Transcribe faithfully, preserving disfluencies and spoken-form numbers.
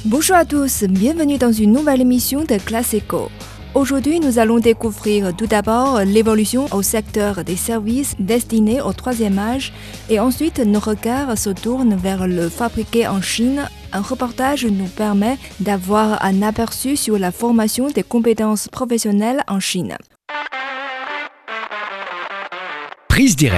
Bonjour à tous, bienvenue dans une nouvelle émission de Classe Éco. Aujourd'hui, nous allons découvrir tout d'abord l'évolution au secteur des services destinés au troisième âge et ensuite nos regards se tournent vers le fabriqué en Chine. Un reportage nous permet d'avoir un aperçu sur la formation des compétences professionnelles en Chine. Prise directe.